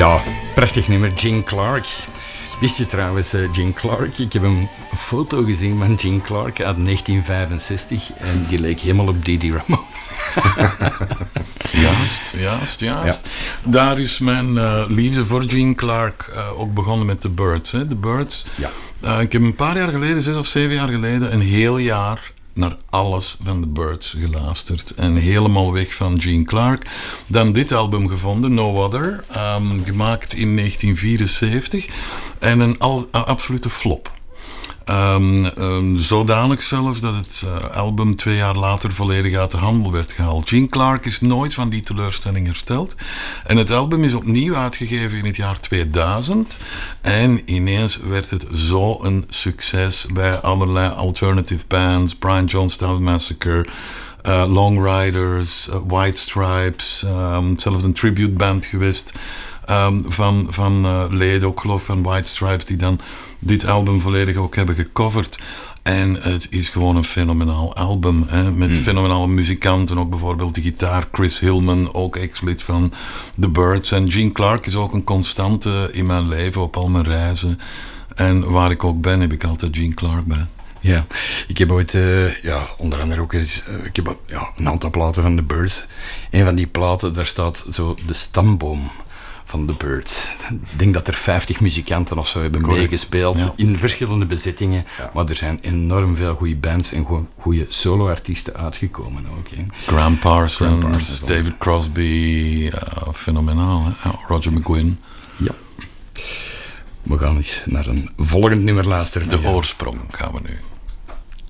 Ja, prachtig nummer, Gene Clark. Wist je trouwens, Gene Clark? Ik heb een foto gezien van Gene Clark uit 1965 en die leek helemaal op Didi Ramone. Juist. Ja. Daar is mijn liefde voor Gene Clark ook begonnen met The Byrds. Hè. The Byrds. Ja. Ik heb een paar jaar geleden, 6 of 7 jaar geleden, een heel jaar naar alles van The Byrds geluisterd. En helemaal weg van Gene Clark. Dan dit album gevonden, No Other, gemaakt in 1974. En een absolute flop. Zodanig zelfs dat het album 2 jaar later volledig uit de handel werd gehaald. Gene Clark is nooit van die teleurstelling hersteld. En het album is opnieuw uitgegeven in het jaar 2000. En ineens werd het zo'n succes bij allerlei alternative bands. Brian Jonestown Massacre, Long Riders, White Stripes, zelfs een tribute band geweest. Van leden, ook geloof van White Stripes, die dan dit album volledig ook hebben gecoverd. En het is gewoon een fenomenaal album, hè, met fenomenale muzikanten. Ook bijvoorbeeld de gitaar Chris Hillman, ook ex-lid van The Byrds. En Gene Clark is ook een constante in mijn leven, op al mijn reizen. En waar ik ook ben, heb ik altijd Gene Clark bij. Ja, ik heb ooit, onder andere ook eens, ik heb een aantal platen van The Byrds. Een van die platen, daar staat zo de stamboom van The Byrds. Ik denk dat er 50 muzikanten of zo hebben meegespeeld in verschillende bezittingen. Ja. Maar er zijn enorm veel goede bands en goede solo-artiesten uitgekomen ook. Hè. Graham Parsons, David Crosby, fenomenaal. Hè? Roger McGuinn. Ja. We gaan eens naar een volgend nummer luisteren. De oorsprong gaan we nu.